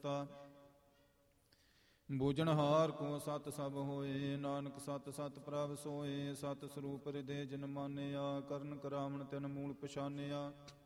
ਬੂਝਣਹਾਰ ਕੋ ਸਤ ਸਭ ਹੋਏ, ਨਾਨਕ ਸਤ ਸਤ ਪ੍ਰਭ ਸੋਏ। ਸਤ ਸਰੂਪ ਹਿਰਦੇ ਜਿਨ ਮਾਨਿਆ, ਕਰਨ ਕਰਾਵਣ ਤਿਨ ਮੂਲ ਪਛਾਨਿਆ।